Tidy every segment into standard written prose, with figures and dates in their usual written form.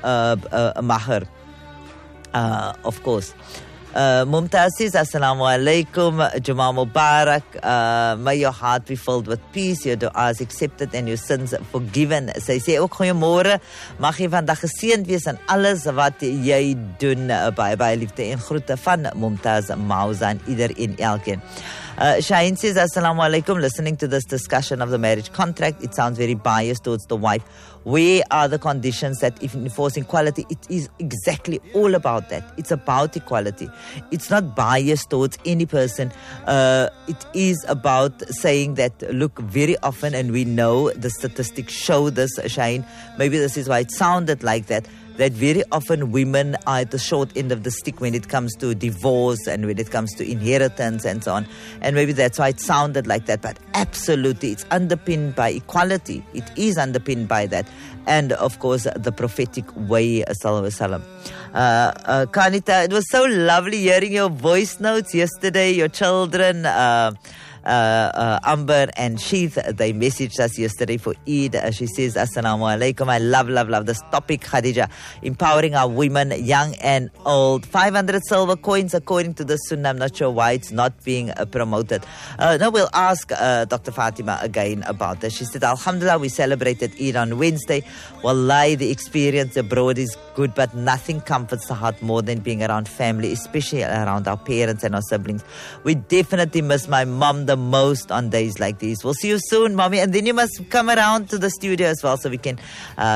mahar, of course. Mumtaz says, Assalamu alaikum, Jummah Mubarak. May your heart be filled with peace, your du'as accepted and your sins forgiven. Sy sê ook goeiemôre, mag jy vandag geseënd wees in alles wat jy doen. Baie liefde en groete van Mumtaz Mauza en iedereen elkeen. Shaheen says, Assalamu alaikum, listening to this discussion of the marriage contract, it sounds very biased towards the wife. Where are the conditions that if enforcing equality? It is exactly all about that. It's about equality. It's not biased towards any person. It is about saying that, look, very often, and we know the statistics show this, Shaheen, maybe this is why it sounded like that very often women are at the short end of the stick when it comes to divorce and when it comes to inheritance and so on. And maybe that's why it sounded like that. But absolutely, it's underpinned by equality. It is underpinned by that. And, of course, the prophetic way, sallallahu alaihi wasallam. Kanita, it was so lovely hearing your voice notes yesterday, your children, Amber and Sheath, they messaged us yesterday for Eid. She says, Assalamu alaikum. I love this topic, Khadija. Empowering our women, young and old. 500 silver coins according to the Sunnah. I'm not sure why it's not being promoted. No, we'll ask Dr. Fatima again about this. She said, Alhamdulillah, we celebrated Eid on Wednesday. Wallahi, the experience abroad is good, but nothing comforts the heart more than being around family, especially around our parents and our siblings. We definitely miss my mom the most on days like these. We'll see you soon, Mommy, and then you must come around to the studio as well so we can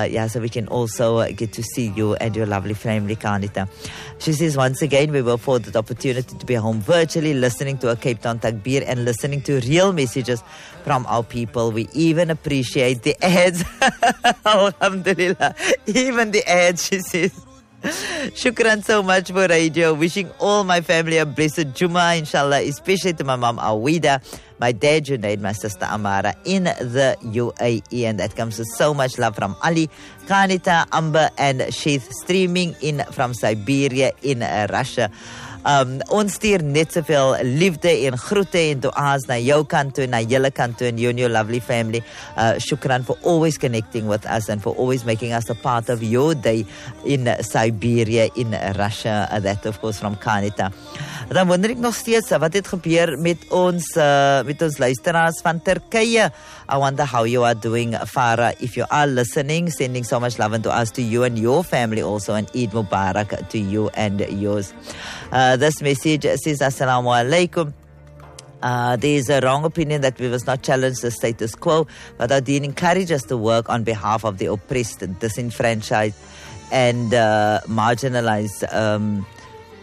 also get to see you and your lovely family, Kanita. She says, once again, we were afforded the opportunity to be home virtually, listening to a Cape Town Takbir and listening to real messages from our people. We even appreciate the ads. Alhamdulillah. Even the ads, she says. Shukran so much for radio. Wishing all my family a blessed Jummah, inshallah, especially to my mom Awida, my dad Junaid, my sister Amara in the UAE. And that comes with so much love from Ali, Kanita, Amber and Sheath, streaming in from Siberia in Russia. Ons stuur net soveel liefde en groete en du'as na jou kant toe, na julle kant toe, and you and your lovely family. Shukran for always connecting with us and for always making us a part of your day in Siberia, in Russia. That, of course, from Kanita. Dan wonder ek nog steeds, wat het gebeur met ons luisteraars van Turkije? I wonder how you are doing, Farah. If you are listening, sending so much love and du'as to you and your family also, and Eid Mubarak to you and yours. This message says, Assalamu alaikum. There is a wrong opinion that we must not challenge the status quo, but our deen encourages us to work on behalf of the oppressed, disenfranchised, and marginalized.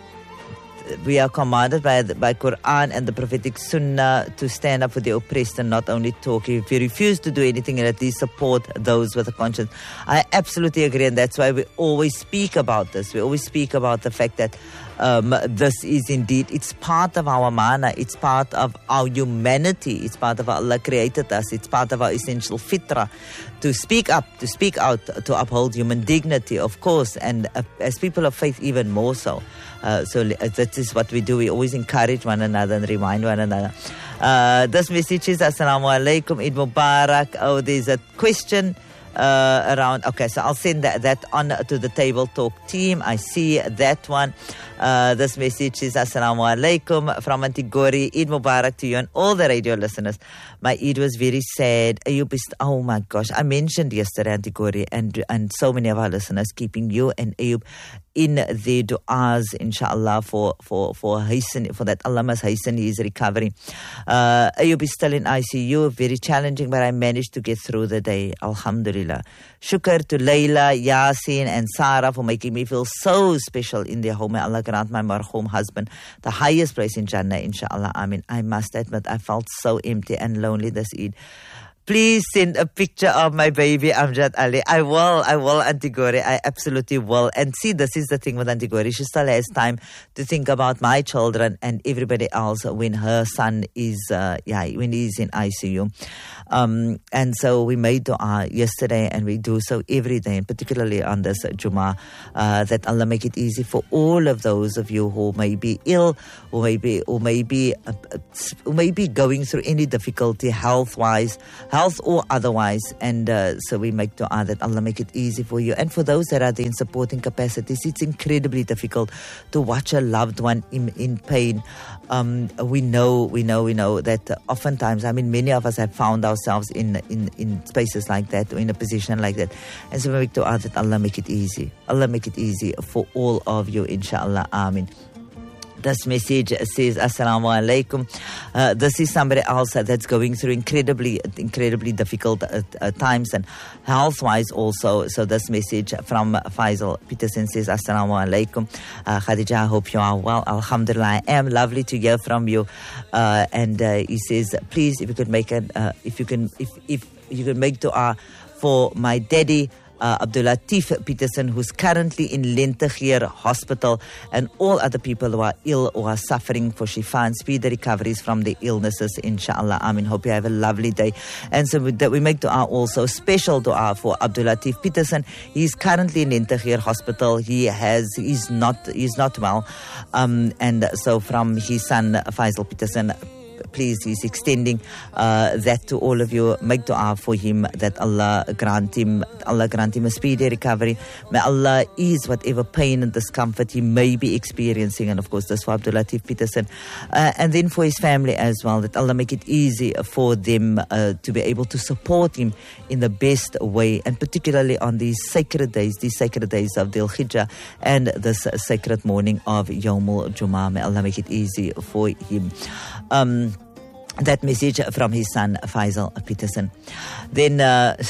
We are commanded by Quran and the prophetic Sunnah to stand up for the oppressed and not only talk. If you refuse to do anything, at least support those with a conscience. I absolutely agree, and that's why we always speak about this. We always speak about the fact that this is indeed, it's part of our mana, it's part of our humanity, it's part of Allah created us, it's part of our essential fitrah to speak up, to speak out, to uphold human dignity, of course, and as people of faith even more so. So that is what we do. We always encourage one another and remind one another. This message is, Assalamu alaikum, Eid Mubarak. Oh, there's a question around. Okay, so I'll send that on to the Table Talk team. I see that one. This message is, Assalamu alaikum from Antigori. Eid Mubarak to you and all the radio listeners. My Eid was very sad. Oh my gosh, I mentioned yesterday Antigori and so many of our listeners keeping you and Ayub in their du'as, inshallah, for that Allah must hasten his recovery. Ayub is still in ICU, very challenging, but I managed to get through the day, alhamdulillah. Shukr to Layla, Yasin and Sarah for making me feel so special in their home. May Allah grant my marhum husband the highest place in Jannah, inshallah. I mean, I must admit, I felt so empty and lonely this Eid. Please send a picture of my baby Amjad Ali. I will, Antigori. I absolutely will. And see, this is the thing with Antigori. She still has time to think about my children and everybody else when her son is, when he's in ICU. And so we made dua yesterday, and we do so every day, and particularly on this Jummah, that Allah make it easy for all of those of you who may be ill, who may be going through any difficulty health-wise. health or otherwise. And so we make dua that Allah make it easy for you. And for those that are in supporting capacities, it's incredibly difficult to watch a loved one in pain. We know that oftentimes, I mean, many of us have found ourselves in spaces like that, or in a position like that. And so we make dua that Allah make it easy. Allah make it easy for all of you, inshallah. Ameen. This message says, Assalamu alaikum. This is somebody else that's going through incredibly difficult times and health-wise also. So this message from Faisal Peterson says, Assalamu alaikum. Khadija, I hope you are well. Alhamdulillah, I am. Lovely to hear from you. And he says, please, if you could make if you could make dua for my daddy, Abdul Latif Peterson, who's currently in Lentegeur Hospital, and all other people who are ill or are suffering for shifa and speedy recoveries from the illnesses, inshallah. Amin. Hope you have a lovely day. And so we make dua also, special dua for Abdul Latif Peterson. He's currently in Lentegeur Hospital. He's not well. And so from his son Faisal Peterson, please, he's extending that to all of you. Make dua for him that Allah grant him a speedy recovery. May Allah ease whatever pain and discomfort he may be experiencing. And of course, that's for Abdul Latif Peterson. And then for his family as well, that Allah make it easy for them to be able to support him in the best way. And particularly on these sacred days of Dhul Hijjah and this sacred morning of Yawmul Jummah. May Allah make it easy for him. That message from his son Faisal Peterson. Then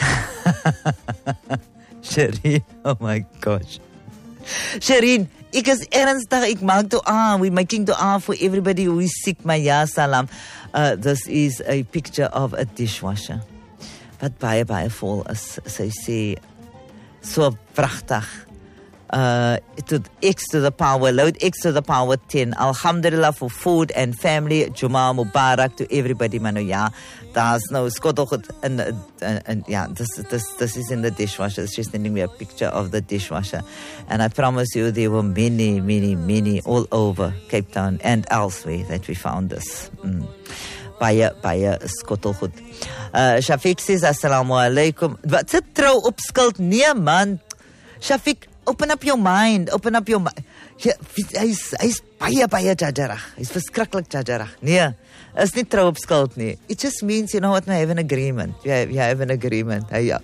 Shireen, oh my gosh, Shireen, ek is ernstig, ek maak dua. We're making dua for everybody who is sick. My ya salam. This is a picture of a dishwasher wat baie vol is. Sy sê so pragtig. To X to the power, load X to the power 10. Alhamdulillah for food and family. Jummah Mubarak to everybody, manu. Ja, daar's nou skottelgoed and yeah, this is in the dishwasher. She's sending me a picture of the dishwasher, and I promise you there were many all over Cape Town and elsewhere that we found this. Baie skottelgoed. Shafiq says, Assalamu alaikum. Wat se trou op skuld? Nee man, Shafiq, open up your mind. Hy's baie jajarag. Hy's verskriklik jajarag. Nee, is nie trou op skuld nie. It just means, you know what, we have an agreement. You have an agreement. Yeah.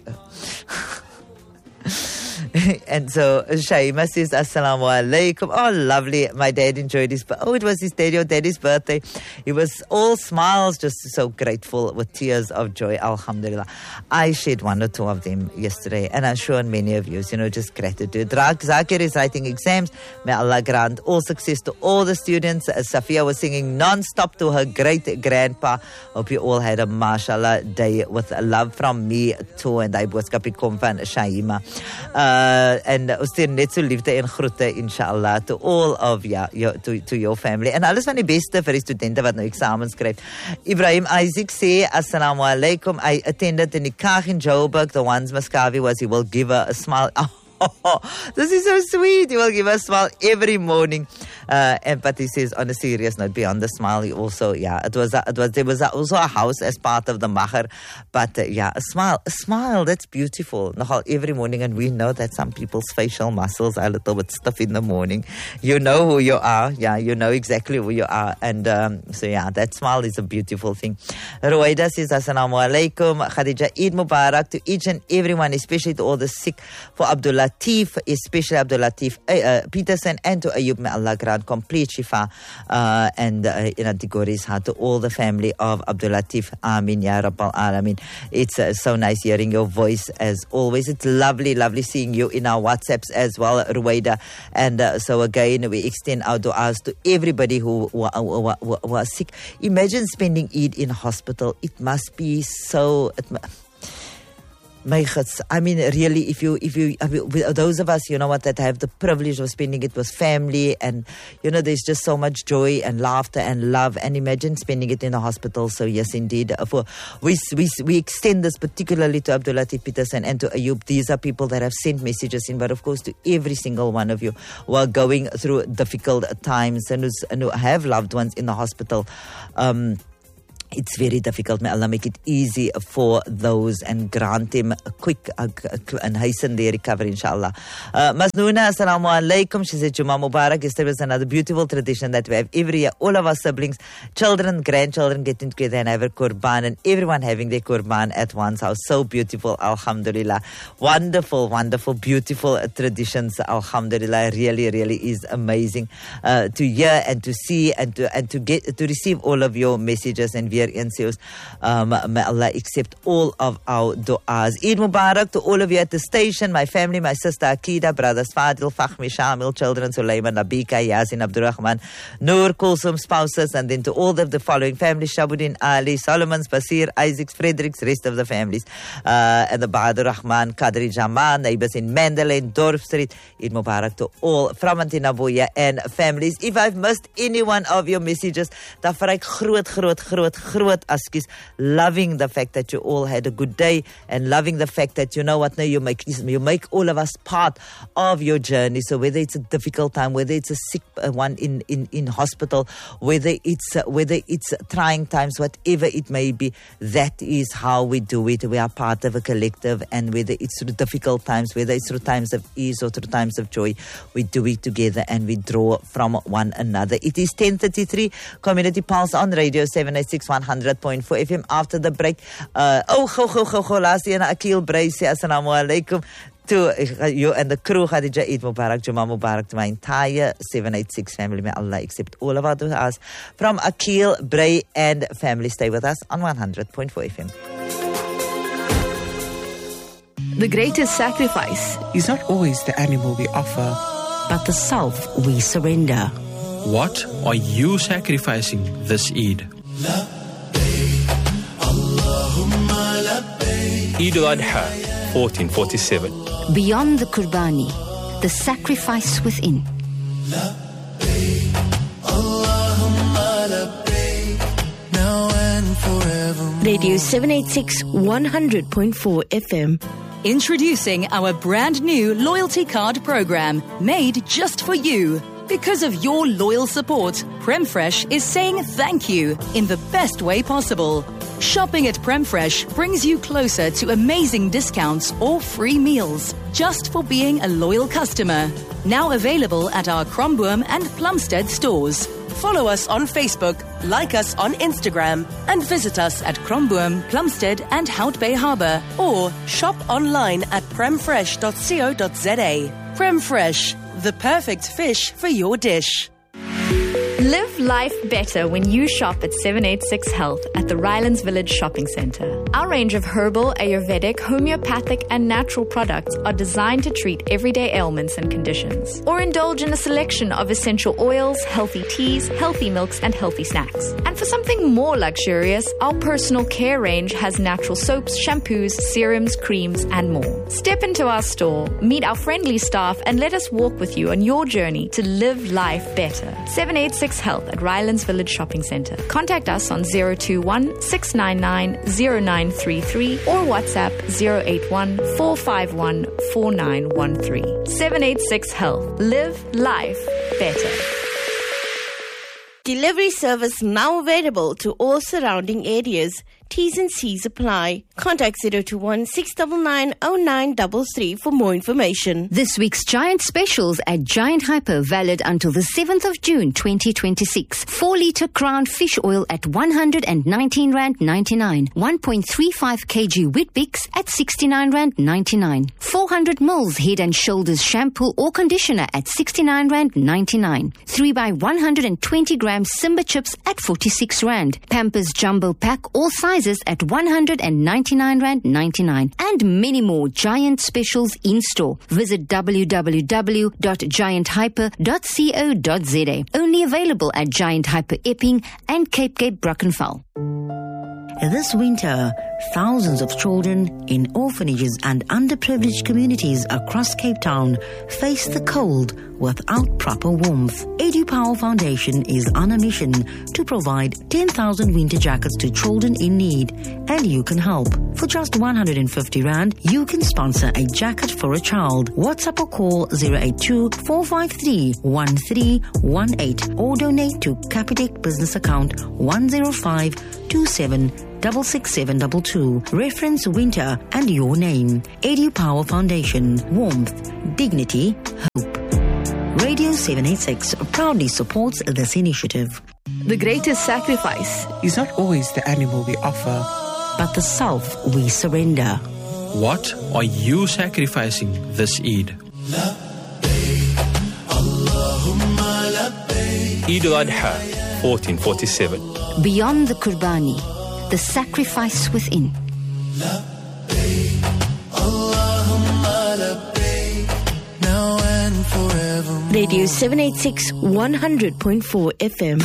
And so Shaima says, Assalamu alaikum. Oh, lovely. My dad enjoyed his it was your daddy's birthday. He was all smiles, just so grateful with tears of joy. Alhamdulillah. I shared one or two of them yesterday, and I'm sure many of you, just gratitude. Zakir is writing exams. May Allah grant all success to all the students. Safia was singing non-stop to her great-grandpa. Hope you all had a mashallah day with love from me too. And I boodskapie kom van Shaima. And ons stuur net so liefde en groete inshallah to all of to your family and alles van die beste vir die studente wat nou eksamen skryf. Ibrahim Isaac sê, Assalamu alaikum. I attended the nikah in Joburg. The ones Muscavi was, he will give her a smile. This is so sweet. He will give her a smile every morning. But he says, on a serious note, beyond the smile, he also, there was also a house as part of the mahar. But a smile, that's beautiful. Nogal every morning, and we know that some people's facial muscles are a little bit stiff in the morning. You know who you are. Yeah, you know exactly who you are. And that smile is a beautiful thing. Ruwaida says, Assalamu alaikum. Khadija, Eid Mubarak to each and everyone, especially to all the sick, for Abdul Latif, especially Abdul Latif Peterson, and to Ayub. May Allah grant complete shifa and Tigori's heart to all the family of Abdul Latif. Amin ya Rabbal Alameen. It's so nice hearing your voice as always. It's lovely seeing you in our WhatsApps as well, Ruwaida. And so again, we extend our du'as to everybody who are sick. Imagine spending Eid in hospital. It must be so... I mean, really, if you, those of us, that have the privilege of spending it with family, and there's just so much joy and laughter and love, and imagine spending it in a hospital. So yes, indeed, we extend this particularly to Abdul Latif Peterson and to Ayub. These are people that have sent messages in, but of course to every single one of you who are going through difficult times and who have loved ones in the hospital. it's very difficult. May Allah make it easy for those and grant him a quick and hasten their recovery, inshallah. Masnoona, assalamu alaikum. She said, Juma Mubarak. Yesterday was another beautiful tradition that we have every year. All of our siblings, children, grandchildren getting together and have a Qurban, and everyone having their Qurban at one's house. So beautiful, alhamdulillah. Wonderful, wonderful, beautiful traditions, alhamdulillah. Really, really is amazing to hear and to see and to get to receive all of your messages and via NCOs. May Allah accept all of our du'as. Eid Mubarak to all of you at the station, my family, my sister Akida, brothers Fadil, Fahmi, Shamil, children Sulaiman, Nabika, Yasin, Abdurrahman, Noor, Kulsum, spouses, and then to all of the following families, Shabuddin, Ali, Solomon's, Basir, Isaac's, Frederick's, rest of the families, and the Bahadur Rahman, Qadri Jaman, neighbors in Mandalay, Dorf Street. Eid Mubarak to all from Antinabuya and families. If I've missed any one of your messages, dan vir ek groot askies, loving the fact that you all had a good day and loving the fact that, you know what, now you make all of us part of your journey. So whether it's a difficult time, whether it's a sick one in hospital, whether it's trying times, whatever it may be, that is how we do it. We are part of a collective, and whether it's through difficult times, whether it's through times of ease or through times of joy, we do it together and we draw from one another. It is 10:33, Community Pulse on Radio 786 100.4 FM. After the break, last year Akil Brace, assalamu alaikum to you and the crew. Khadija, Eid Mubarak, Juma Mubarak to my entire 786 family. May Allah accept all of our du'as from Akil, Bray and family. Stay with us on 100.4 FM. The greatest sacrifice is not always the animal we offer, but the self we surrender. What are you sacrificing this Eid? Eid al-Adha, 1447. Beyond the Qurbani, the sacrifice within. Radio 786 100.4 FM. Introducing our brand new loyalty card program, made just for you. Because of your loyal support, PremFresh is saying thank you in the best way possible. Shopping at PremFresh brings you closer to amazing discounts or free meals, just for being a loyal customer. Now available at our Cromboom and Plumstead stores. Follow us on Facebook, like us on Instagram, and visit us at Cromboom, Plumstead and Hout Bay Harbour, or shop online at premfresh.co.za. PremFresh, the perfect fish for your dish. Live life better when you shop at 786 Health at the Rylands Village Shopping Centre. Our range of herbal, Ayurvedic, homeopathic and natural products are designed to treat everyday ailments and conditions. Or indulge in a selection of essential oils, healthy teas, healthy milks and healthy snacks. And for something more luxurious, our personal care range has natural soaps, shampoos, serums, creams and more. Step into our store, meet our friendly staff and let us walk with you on your journey to live life better. 786 Health at Rylands Village Shopping Centre. Contact us on 021 699 0933 or WhatsApp 081 451 4913. 786 Health. Live life better. Delivery service now available to all surrounding areas. T's and C's apply. Contact 021 699 0933 for more information. This week's Giant specials at Giant Hyper, valid until the 7th of June 2026. 4-litre Crown fish oil at R119.99. 1.35 kg Weet-Bix at R69.99. 400 ml Head and Shoulders shampoo or conditioner at R69.99. 3x120 grams Simba chips at R46. Pampers Jumbo Pack all sizes at R199.99, and many more Giant specials in store. Visit www.gianthyper.co.za. Only available at Giant Hyper Epping and Cape Brackenfell. This winter, thousands of children in orphanages and underprivileged communities across Cape Town face the cold without proper warmth. EduPower Foundation is on a mission to provide 10,000 winter jackets to children in need, and you can help. For just 150 Rand, you can sponsor a jacket for a child. WhatsApp or call 082-453-1318 or donate to Capitec business account 10527666722. Reference winter and your name. EduPower Foundation. Warmth, dignity, hope. Radio 786 proudly supports this initiative. The greatest sacrifice is not always the animal we offer, but the self we surrender. What are you sacrificing this Eid? Eid al-Adha, 1447. Beyond the Qurbani, the sacrifice within. Radio 786 100.4 FM.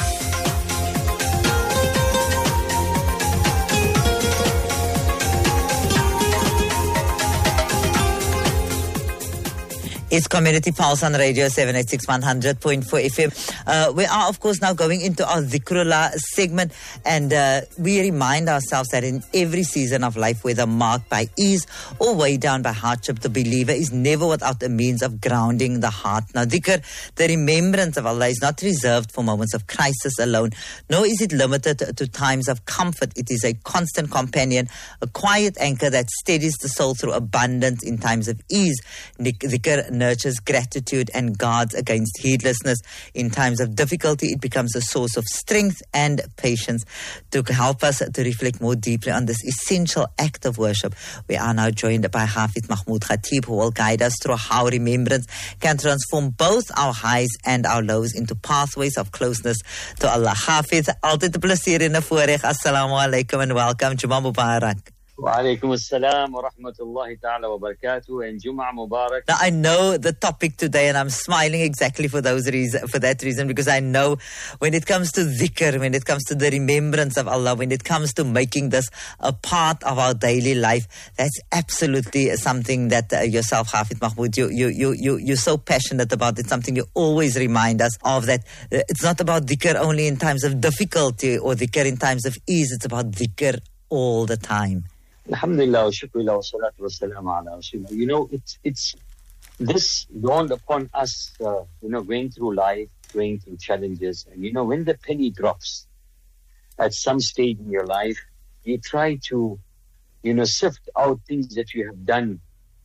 It's Community Pulse on Radio 786 100.4 FM. We are, of course, now going into our Dhikrullah segment, and we remind ourselves that in every season of life, whether marked by ease or weighed down by hardship, the believer is never without a means of grounding the heart. Now, dhikr, the remembrance of Allah, is not reserved for moments of crisis alone, nor is it limited to times of comfort. It is a constant companion, a quiet anchor that steadies the soul through abundance in times of ease. Dhikr nurtures gratitude and guards against heedlessness. In times of difficulty, it becomes a source of strength and patience. To help us to reflect more deeply on this essential act of worship, we are now joined by Hafid Mahmoud Khatib, who will guide us through how remembrance can transform both our highs and our lows into pathways of closeness to Allah. Hafid, altyd 'n plesier en 'n voorreg. Assalamu alaikum and welcome. Jummah Mubarak. Wa alaikum assalam wa rahmatullahi ta'ala wa barakatuh, and Jum'ah Mubarak. Now, I know the topic today, and I'm smiling exactly for that reason, because I know when it comes to dhikr, when it comes to the remembrance of Allah, when it comes to making this a part of our daily life, that's absolutely something that yourself, Hafid Mahmoud, you're so passionate about. It's something you always remind us of, that it's not about dhikr only in times of difficulty or dhikr in times of ease. It's about dhikr all the time. Alhamdulillah, wa shukrullah, wa salatu wa salam ala rasulullah. You know, it's this dawned upon us, going through life, going through challenges. And, when the penny drops at some stage in your life, you try to, sift out things that you have done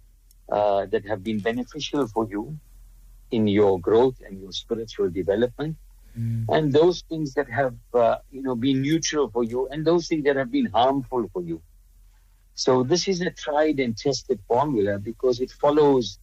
that have been beneficial for you in your growth and your spiritual development. And those things that have, been neutral for you, and those things that have been harmful for you. So this is a tried and tested formula, because it follows,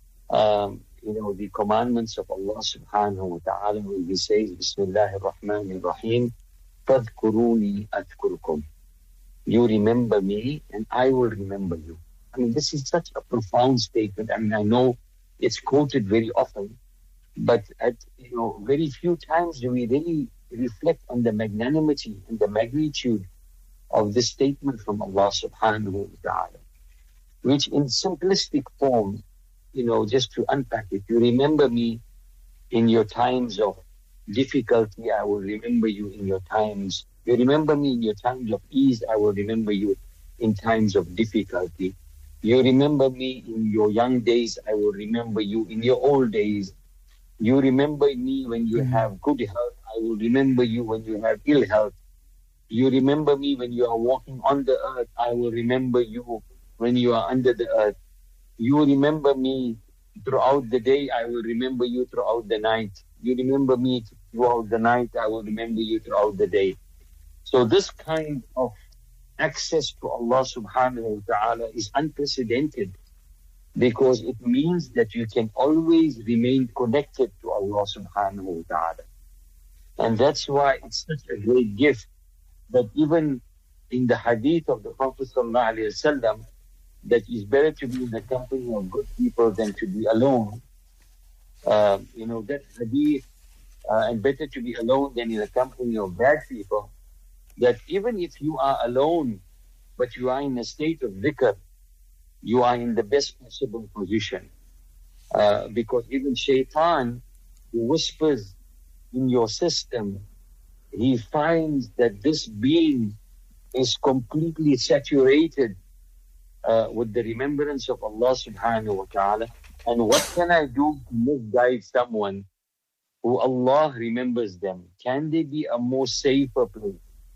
the commandments of Allah subhanahu wa ta'ala, where He says, Bismillahir Rahmanir Rahim, Fadhkuruni adhkurkum. You remember me and I will remember you. I mean, this is such a profound statement. I mean, I know it's quoted very often, but at very few times do we really reflect on the magnanimity and the magnitude of this statement from Allah subhanahu wa ta'ala, which in simplistic form, just to unpack it, you remember me in your times of difficulty, I will remember you in your times. You remember me in your times of ease, I will remember you in times of difficulty. You remember me in your young days, I will remember you in your old days. You remember me when you have good health, I will remember you when you have ill health. You remember me when you are walking on the earth, I will remember you when you are under the earth. You remember me throughout the day, I will remember you throughout the night. You remember me throughout the night, I will remember you throughout the day. So this kind of access to Allah subhanahu wa ta'ala is unprecedented, because it means that you can always remain connected to Allah subhanahu wa ta'ala. And that's why it's such a great gift that even in the hadith of the Prophet sallallahu alaihi wasallam, that it's better to be in the company of good people than to be alone. That hadith, and better to be alone than in the company of bad people, that even if you are alone but you are in a state of dhikr, you are in the best possible position. Because even shaitan, who whispers in your system, he finds that this being is completely saturated with the remembrance of Allah subhanahu wa ta'ala. And what can I do to misguide someone who Allah remembers them? Can they be a more safer place?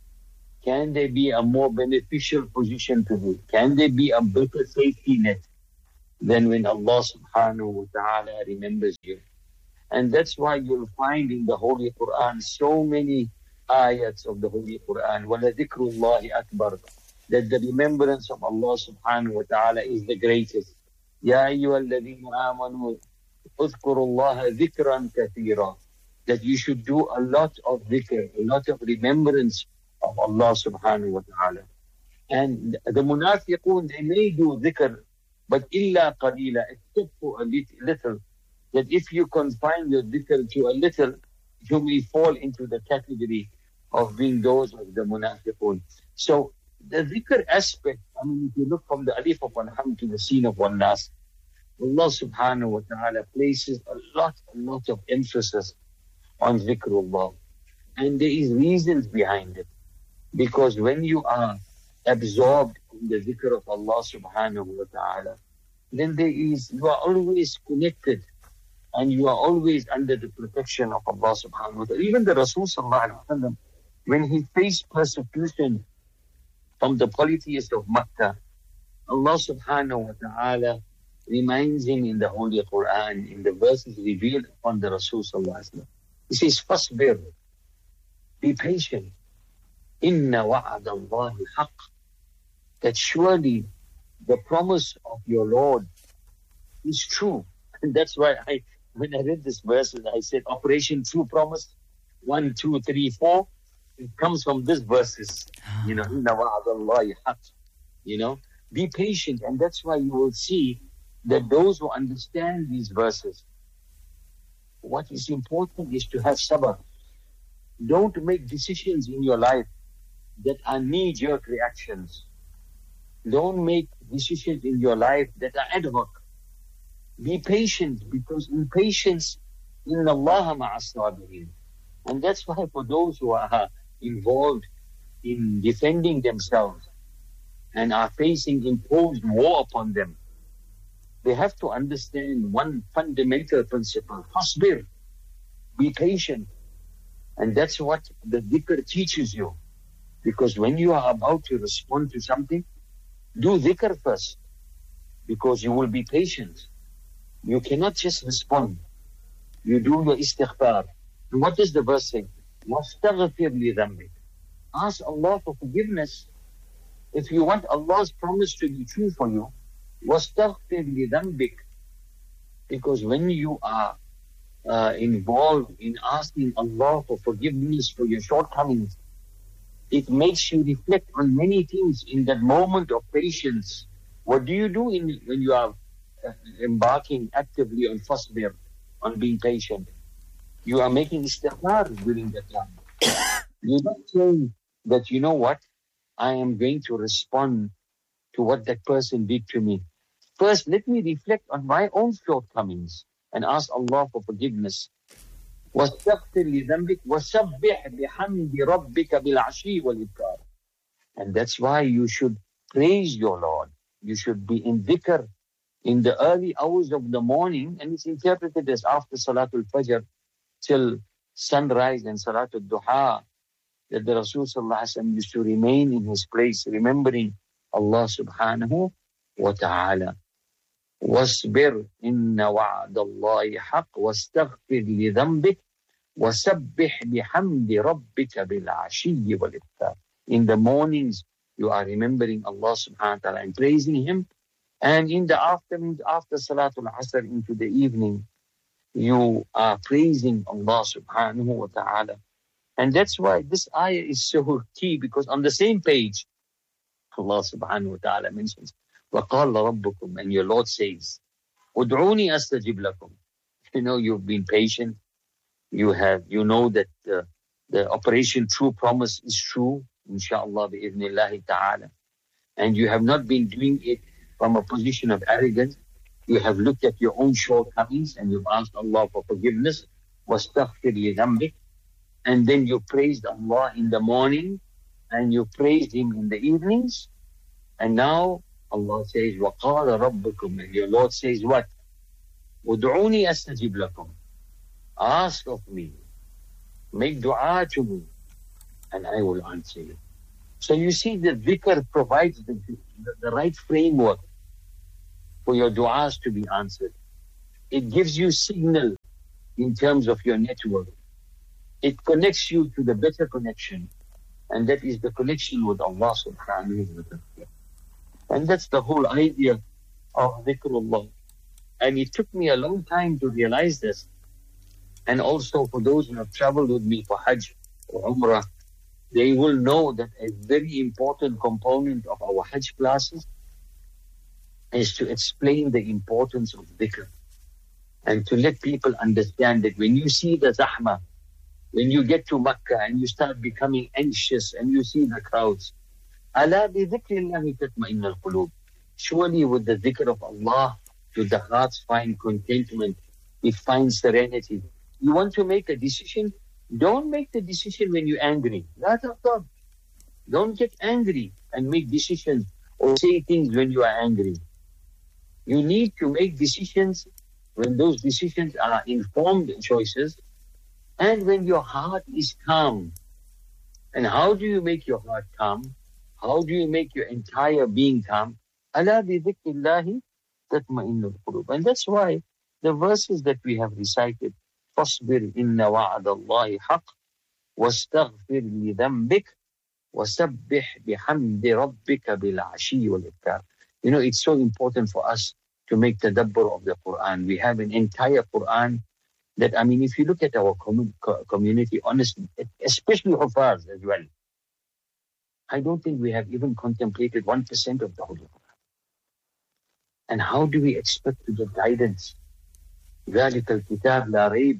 Can they be a more beneficial position to be? Can they be a better safety net than when Allah subhanahu wa ta'ala remembers you? And that's why you'll find in the Holy Quran so many ayats of the Holy Quran, وَلَذِكْرُ اللَّهِ أَكْبَرُ, that the remembrance of Allah subhanahu wa ta'ala is the greatest. يَا أَيُّهَا الَّذِينَ آمَنُوا اذْكُرُوا اللَّهَ ذِكْرًا كَثِيرًا, that you should do a lot of dhikr, a lot of remembrance of Allah subhanahu wa ta'ala. And the munafiqun, they may do dhikr, but illa qalila, except for a little, that if you confine your dhikr to a little, you may fall into the category of being those of the munafiqun. So the dhikr aspect, I mean, if you look from the alif of Alhamd to the scene of Wan Nas, Allah subhanahu wa ta'ala places a lot of emphasis on dhikrullah. And there is reasons behind it. Because when you are absorbed in the dhikr of Allah subhanahu wa ta'ala, then you are always connected and you are always under the protection of Allah subhanahu wa ta'ala. Even the Rasul sallallahu alaihi wasallam, when he faced persecution from the polytheists of Makkah, Allah subhanahu wa ta'ala reminds him in the Holy Quran, in the verses revealed upon the Rasul sallallahu alaihi wasallam. He says, "Fasbir, be patient. Inna wa'ad Allahi haqq." That surely the promise of your Lord is true. And that's why when I read this verse, I said, Operation True Promise, 1, 2, 3, 4. It comes from these verses. Inna wa'ad Allahi haqq. Be patient. And that's why you will see that those who understand these verses, what is important is to have sabr. Don't make decisions in your life that are knee-jerk reactions. Don't make decisions in your life that are ad hoc. Be patient, because in patience, inna Allaha ma'as sabirin. And that's why for those who are involved in defending themselves and are facing imposed war upon them, they have to understand one fundamental principle. Fasbir, be patient. And that's what the dhikr teaches you. Because when you are about to respond to something, do dhikr first, because you will be patient. You cannot just respond. You do your istighfar. And what does the verse say? وَاسْتَغْفِرْ لِذَنْبِكَ. Ask Allah for forgiveness. If you want Allah's promise to be true for you, وَاسْتَغْفِرْ لِذَنْبِكَ. Because when you are involved in asking Allah for forgiveness for your shortcomings, it makes you reflect on many things in that moment of patience. What do you do when you are embarking actively on fasbir, on being patient? You are making istighfar during that time. You're not saying that, you know what, I am going to respond to what that person did to me. First, let me reflect on my own shortcomings and ask Allah for forgiveness. وَاسْتَغْفِرْ لِذَنْبِكَ وَسَبِّحْ بِحَمْدِ رَبِّكَ بِالْعَشِيِّ وَالْإِبْكَارِ. And that's why you should praise your Lord. You should be in dhikr in the early hours of the morning, and it's interpreted as after Salatul Fajr till sunrise and Salatul Duha, that the Rasul sallallahu alaihi wasallam used to remain in his place, remembering Allah subhanahu wa ta'ala. وَاصْبِرْ إِنَّ وَعْدَ اللَّهِ حَقٌّ وَاسْتَغْفِرْ لِذَنْبِكَ وَسَبِّحْ بِحَمْدِ رَبِّكَ بِالْعَشِيِّ وَالْإِبْكَارِ. In the mornings, you are remembering Allah subhanahu wa ta'ala and praising Him. And in the afternoon, after Salatul Asr into the evening, you are praising Allah subhanahu wa ta'ala. And that's why this ayah is so key, because on the same page, Allah subhanahu wa ta'ala mentions, وَقَالَ رَبُّكُمْ, and your Lord says, أُدْعُونِي أَسْتَجِبْ لَكُمْ. You've been patient. You know that the Operation True Promise is true, inshaAllah, bi'idhnillahi ta'ala. and you have not been doing it from a position of arrogance. You have looked at your own shortcomings and you've asked Allah for forgiveness. وَاسْتَغْفِرْ لِذَنْبِكَ. And then you praised Allah in the morning and you praised Him in the evenings. And now Allah says, وَقَالَ رَبُّكُمْ. And your Lord says what? وَدُعُونِي أَسْتَجِبْ لَكُمْ. Ask of me. Make dua to me. And I will answer you. So you see, the dhikr provides the right framework for your du'as to be answered. It gives you signal in terms of your network. It connects you to the better connection, and that is the connection with Allah subhanahu wa ta'ala. And that's the whole idea of dhikrullah. And it took me a long time to realize this. And also for those who have traveled with me for Hajj or Umrah, they will know that a very important component of our Hajj classes is to explain the importance of dhikr and to let people understand that when you see the zahma, when you get to Makkah and you start becoming anxious and you see the crowds, ala bi dhikrillahi tatma'innul qulub. Surely with the dhikr of Allah, do the hearts find contentment, it finds serenity. You want to make a decision? Don't make the decision when you're angry. Don't get angry and make decisions or say things when you are angry. You need to make decisions when those decisions are informed choices and when your heart is calm. And how do you make your heart calm? How do you make your entire being calm? Ala bi dhikrillahi tatma'innul qulub. And that's why the verses that we have recited, فَاصْبِرْ إِنَّ وَعْدَ اللَّهِ حَقٍّ وَاسْتَغْفِرْ لِذَنْبِكَ وَسَبِّحْ بِحَمْدِ رَبِّكَ بِالْعَشِيِّ وَالْإِبْكَارِ. You know, it's so important for us to make tadabbur of the Quran. We have an entire Quran that, I mean, if you look at our community, honestly, especially Hufaz as well, I don't think we have even contemplated 1% of the Holy Quran. And how do we expect to get guidance? ذلك الكتاب لا ريب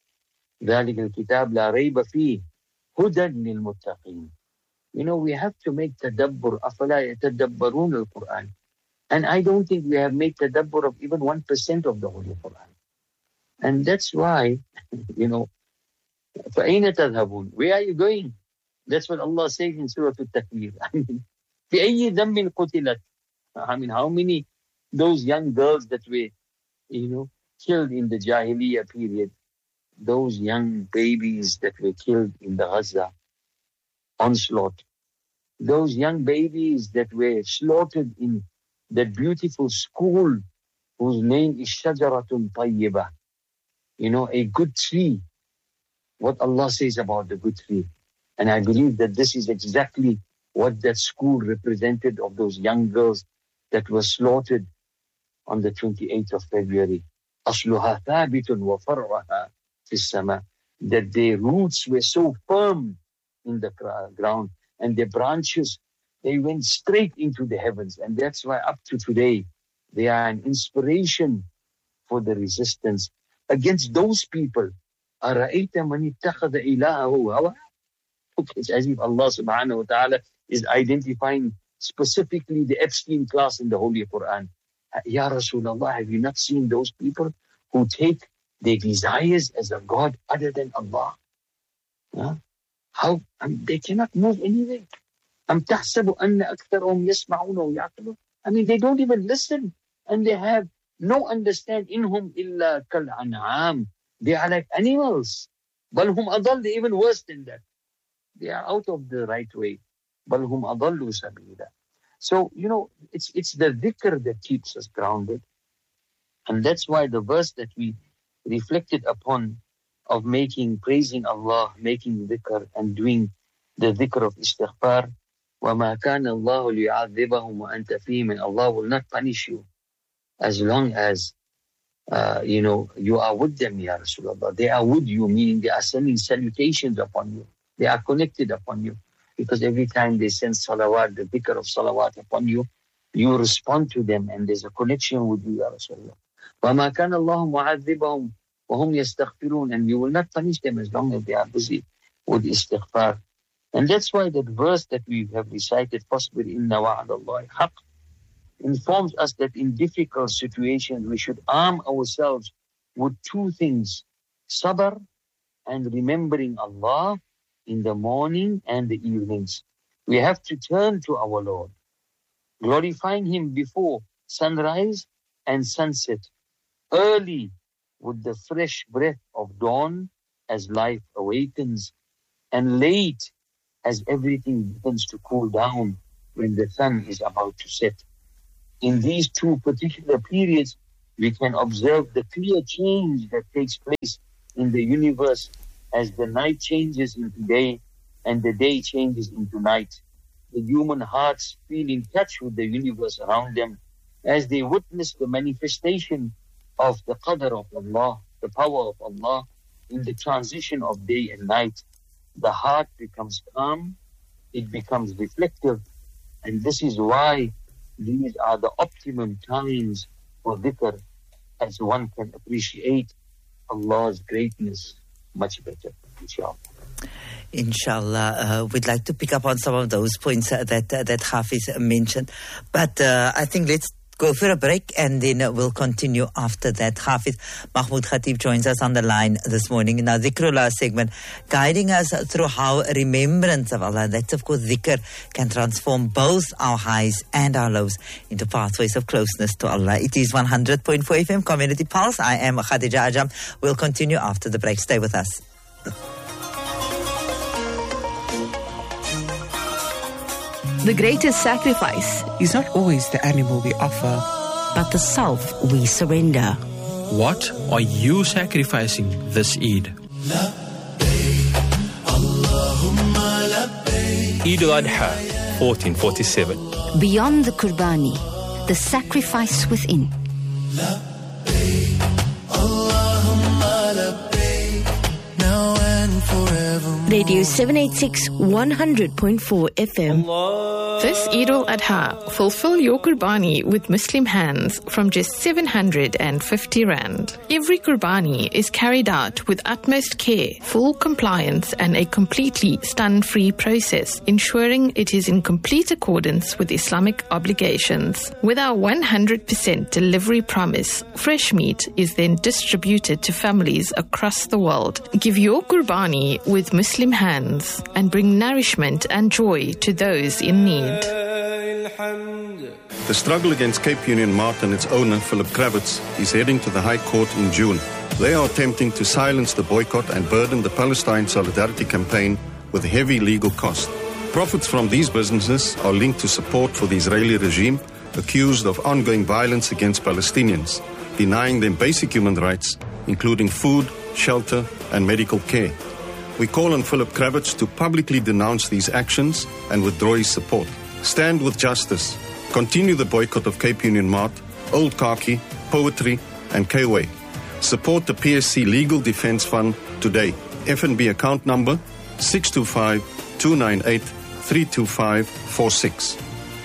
ذلك الكتاب لا ريب فيه هدى للمتقين. You know, we have to make tadabbur. أفلا يتدبرون القرآن. And I don't think we have made tadabbur of even 1% of the Holy Quran. And that's why, you know, فَأَيْنَ تَذْهَبُونَ. Where are you going? That's what Allah says in Surah Al-Takwir. I mean, فِأَيِّ ذَنْبٍ قُتِلَتْ. I mean, how many those young girls that were, you know, killed in the Jahiliyyah period, those young babies that were killed in the Gaza onslaught, those young babies that were slaughtered in that beautiful school whose name is Shajaratun Tayyibah, you know, a good tree. What Allah says about the good tree. And I believe that this is exactly what that school represented of those young girls that were slaughtered on the 28th of February. أصلها ثابت وفرعها في السماء. That their roots were so firm in the ground and their branches, they went straight into the heavens. And that's why up to today, they are an inspiration for the resistance against those people. أَرَأَيْتَ مَنِ اتَّخَذَ إِلَهَهُ هَوَاهُ. It's as if Allah subhanahu wa ta'ala is identifying specifically the Epstein class in the Holy Quran. Ya Rasulullah, have you not seen those people who take their desires as a God other than Allah? Huh? How? They cannot move anywhere. أَمْ تَحْسَبُ أَنَّ أَكْثَرَهُمْ يَسْمَعُونَ وَيَعْقِلُونَ. I mean, they don't even listen and they have no understanding. إِنْهُمْ إِلَّا كَالْأَنْعَامِ. They are like animals. بَلْ هُمْ أَضَلُّ. Even worse than that. They are out of the right way. بَلْ هُمْ أَضَلُّ سَبِيلًا. So, you know, it's the dhikr that keeps us grounded. And that's why the verse that we reflected upon of praising Allah, making dhikr and doing the dhikr of istighfar, وَمَا كَانَ اللَّهُ لِيُعَذِّبَهُمْ وَأَنْتَ فِيهِمْ. And Allah will not punish you as long as, you know, you are with them, Ya Rasulullah. They are with you, meaning they are sending salutations upon you. They are connected upon you. Because every time they send salawat, the dhikr of salawat upon you, you respond to them and there's a connection with you, Ya Rasulullah. وَمَا كَانَ اللَّهُ مُعَذِّبَهُمْ وَهُمْ يَسْتَغْفِرُونَ. And you will not punish them as long as they are busy with istighfar. And that's why that verse that we have recited, فَاصْبِرْ إِنَّ وَعْدَ اللَّهِ حَقٌّ, informs us that in difficult situations we should arm ourselves with two things: sabr and remembering Allah in the morning and the evenings. We have to turn to our Lord, glorifying Him before sunrise and sunset, early with the fresh breath of dawn as life awakens, and late as everything begins to cool down when the sun is about to set. In these two particular periods, we can observe the clear change that takes place in the universe as the night changes into day and the day changes into night. The human hearts feel in touch with the universe around them as they witness the manifestation of the qadr of Allah, the power of Allah in the transition of day and night. The heart becomes calm, it becomes reflective, and this is why these are the optimum times for dhikr, as one can appreciate Allah's greatness much better, inshallah. Inshallah, we'd like to pick up on some of those points that Hafiz mentioned. But I think let's go for a break and then we'll continue after that. Hafiz Mahmoud Khatib joins us on the line this morning in our Dhikrullah segment, guiding us through how remembrance of Allah, that's of course dhikr, can transform both our highs and our lows into pathways of closeness to Allah. It is 100.4 FM Community Pulse. I am Khadija Ajam. We'll continue after the break. Stay with us. The greatest sacrifice is not always the animal we offer, but the self we surrender. What are you sacrificing this Eid? Eid al-Adha, 1447. Beyond the Qurbani, the sacrifice within. Radio 786 100.4 FM. This Eid al-Adha, fulfill your Qurbani with Muslim hands from just 750 Rand. Every Qurbani is carried out with utmost care, full compliance and a completely stun-free process, ensuring it is in complete accordance with Islamic obligations. With our 100% delivery promise, fresh meat is then distributed to families across the world. Give your Qurbani with Muslim hands and bring nourishment and joy to those in need. The struggle against Cape Union Mart and its owner, Philip Kravitz, is heading to the High Court in June. They are attempting to silence the boycott and burden the Palestine Solidarity Campaign with heavy legal costs. Profits from these businesses are linked to support for the Israeli regime, accused of ongoing violence against Palestinians, denying them basic human rights, including food, shelter, and medical care. We call on Philip Kravitz to publicly denounce these actions and withdraw his support. Stand with justice. Continue the boycott of Cape Union Mart, Old Khaki, Poetry, and K-Way. Support the PSC Legal Defense Fund today. FNB account number 625-298-32546.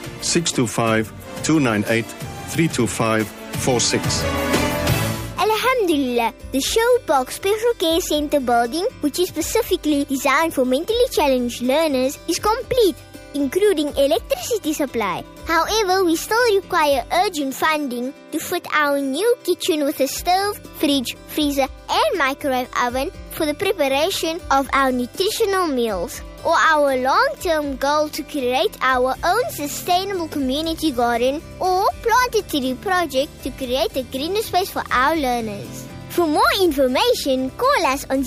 625-298-32546. Alhamdulillah, the Showbox Special Care Center building, which is specifically designed for mentally challenged learners, is complete, including electricity supply. However, we still require urgent funding to fit our new kitchen with a stove, fridge, freezer, and microwave oven for the preparation of our nutritional meals. Or our long-term goal to create our own sustainable community garden or plant a tree project to create a greener space for our learners. For more information, call us on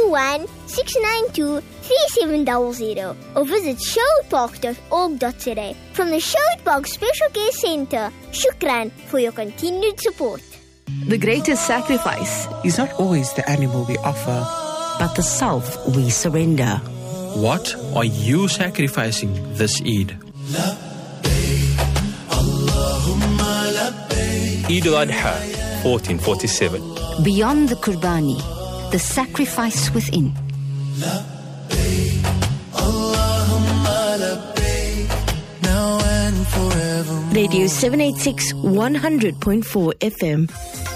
021-692-3700 or visit sherwoodpark.org.za. From the Sherwood Park Special Care Center, shukran for your continued support. The greatest sacrifice is not always the animal we offer, but the self we surrender. What are you sacrificing this Eid? Eid al-Adha, 1447. Beyond the Qurbani, the sacrifice within. Radio 786 100.4 FM.